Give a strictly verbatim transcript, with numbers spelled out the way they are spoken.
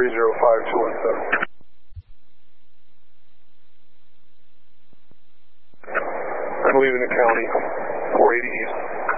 three zero five two one seven. I'm leaving the county, four eighty east.